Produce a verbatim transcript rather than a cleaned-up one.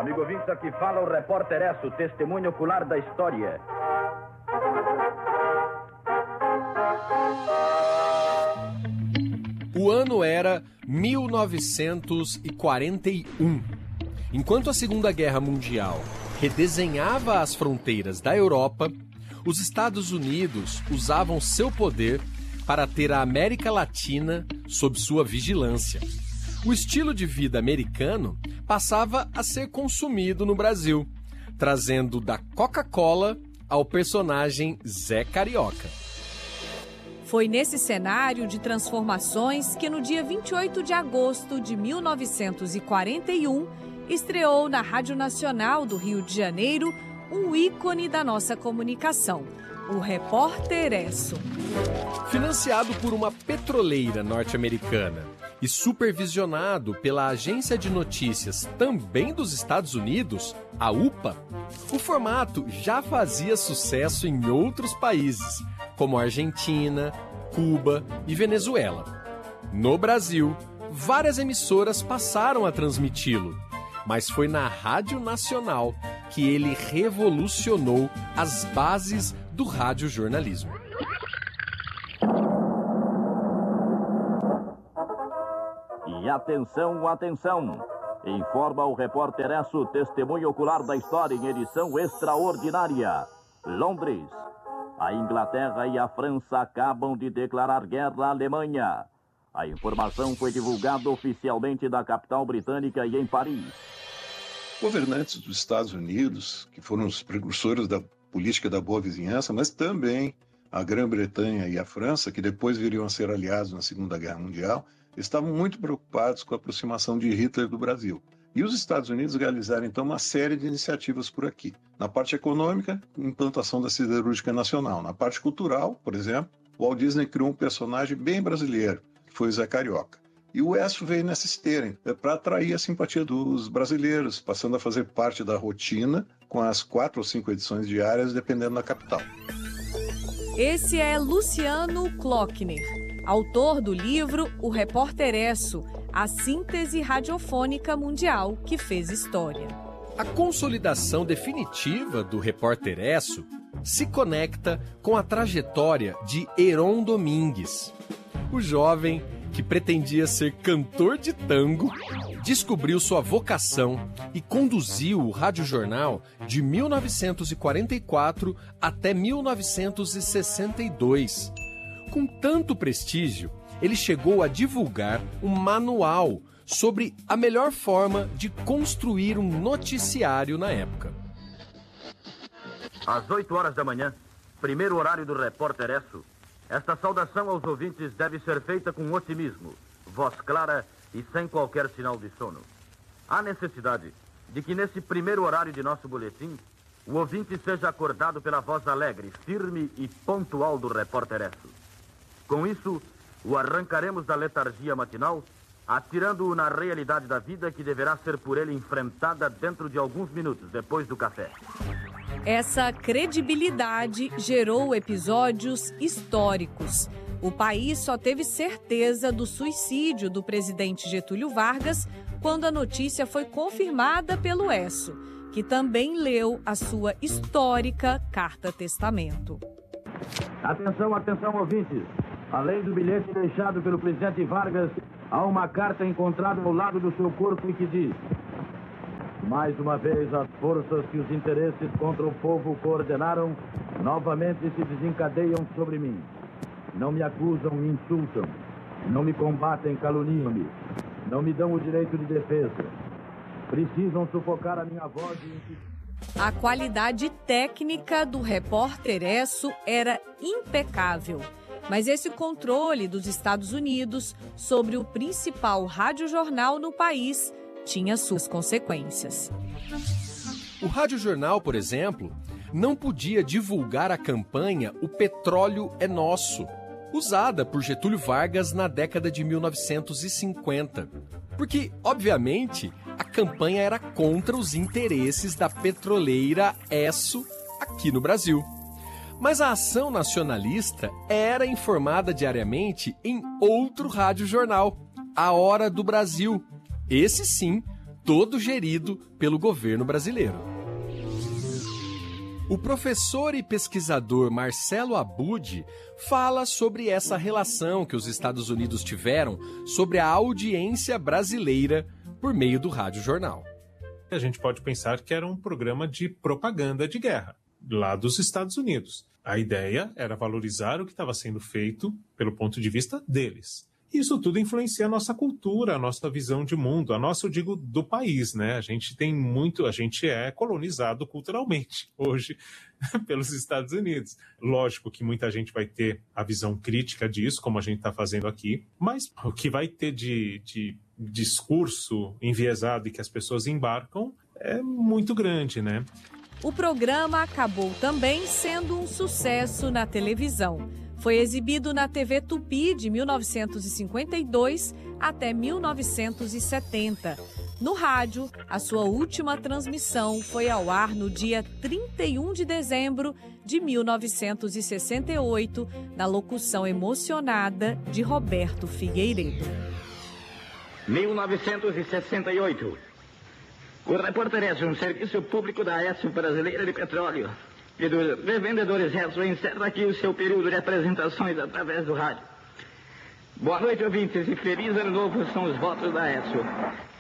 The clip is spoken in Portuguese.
Amigo ouvinte, aqui fala o repórter Esso, testemunho ocular da história. O ano era mil novecentos e quarenta e um. Enquanto a Segunda Guerra Mundial redesenhava as fronteiras da Europa, os Estados Unidos usavam seu poder para ter a América Latina sob sua vigilância. O estilo de vida americano passava a ser consumido no Brasil, trazendo da Coca-Cola ao personagem Zé Carioca. Foi nesse cenário de transformações que no dia vinte e oito de agosto de mil novecentos e quarenta e um estreou na Rádio Nacional do Rio de Janeiro um ícone da nossa comunicação, o Repórter Esso. Financiado por uma petroleira norte-americana e supervisionado pela agência de notícias também dos Estados Unidos, a U P A, o formato já fazia sucesso em outros países, como Argentina, Cuba e Venezuela. No Brasil, várias emissoras passaram a transmiti-lo, mas foi na Rádio Nacional que ele revolucionou as bases do radiojornalismo. E atenção, atenção! Informa o repórter Esso, testemunho ocular da história em edição extraordinária. Londres. A Inglaterra e a França acabam de declarar guerra à Alemanha. A informação foi divulgada oficialmente da capital britânica e em Paris. Governantes dos Estados Unidos, que foram os precursores da política da boa vizinhança, mas também a Grã-Bretanha e a França, que depois viriam a ser aliados na Segunda Guerra Mundial, estavam muito preocupados com a aproximação de Hitler do Brasil. E os Estados Unidos realizaram, então, uma série de iniciativas por aqui. Na parte econômica, implantação da siderúrgica nacional. Na parte cultural, por exemplo, o Walt Disney criou um personagem bem brasileiro, que foi o Zé Carioca. E o Esso veio nessa esteira, para atrair a simpatia dos brasileiros, passando a fazer parte da rotina, com as quatro ou cinco edições diárias, dependendo da capital. Esse é Luciano Klockner, autor do livro O Repórter Esso, a síntese radiofônica mundial que fez história. A consolidação definitiva do Repórter Esso se conecta com a trajetória de Heron Domingues. O jovem que pretendia ser cantor de tango descobriu sua vocação e conduziu o radiojornal de mil novecentos e quarenta e quatro até mil novecentos e sessenta e dois. Com tanto prestígio, ele chegou a divulgar um manual sobre a melhor forma de construir um noticiário na época. Às oito horas da manhã, primeiro horário do Repórter Esso, esta saudação aos ouvintes deve ser feita com otimismo, voz clara e sem qualquer sinal de sono. Há necessidade de que nesse primeiro horário de nosso boletim, o ouvinte seja acordado pela voz alegre, firme e pontual do Repórter Esso. Com isso, o arrancaremos da letargia matinal, atirando-o na realidade da vida que deverá ser por ele enfrentada dentro de alguns minutos, depois do café. Essa credibilidade gerou episódios históricos. O país só teve certeza do suicídio do presidente Getúlio Vargas quando a notícia foi confirmada pelo Esso, que também leu a sua histórica carta-testamento. Atenção, atenção, ouvintes! Além do bilhete deixado pelo presidente Vargas, há uma carta encontrada ao lado do seu corpo e que diz: mais uma vez, as forças que os interesses contra o povo coordenaram novamente se desencadeiam sobre mim. Não me acusam, me insultam. Não me combatem, caluniam-me. Não me dão o direito de defesa. Precisam sufocar a minha voz e... A qualidade técnica do Repórter Esso era impecável. Mas esse controle dos Estados Unidos sobre o principal radiojornal no país tinha suas consequências. O radiojornal, por exemplo, não podia divulgar a campanha O Petróleo é Nosso, usada por Getúlio Vargas na década de mil novecentos e cinquenta. Porque, obviamente, a campanha era contra os interesses da petroleira Esso aqui no Brasil. Mas a ação nacionalista era informada diariamente em outro radiojornal, A Hora do Brasil. Esse sim, todo gerido pelo governo brasileiro. O professor e pesquisador Marcelo Abud fala sobre essa relação que os Estados Unidos tiveram sobre a audiência brasileira por meio do Rádio Jornal. A gente pode pensar que era um programa de propaganda de guerra, lá dos Estados Unidos. A ideia era valorizar o que estava sendo feito pelo ponto de vista deles. Isso tudo influencia a nossa cultura, a nossa visão de mundo, a nossa, eu digo, do país, né? A gente tem muito, a gente é colonizado culturalmente hoje pelos Estados Unidos. Lógico que muita gente vai ter a visão crítica disso, como a gente está fazendo aqui, mas o que vai ter de, de discurso enviesado e que as pessoas embarcam é muito grande, né? O programa acabou também sendo um sucesso na televisão. Foi exibido na T V Tupi de mil novecentos e cinquenta e dois até mil novecentos e setenta. No rádio, a sua última transmissão foi ao ar no dia trinta e um de dezembro de mil novecentos e sessenta e oito, na locução emocionada de Roberto Figueiredo. mil novecentos e sessenta e oito. O Repórter Esso, um serviço público da Esso Brasileira de Petróleo e dos revendedores Esso, encerra aqui o seu período de apresentações através do rádio. Boa noite, ouvintes, e feliz ano novo são os votos da Esso.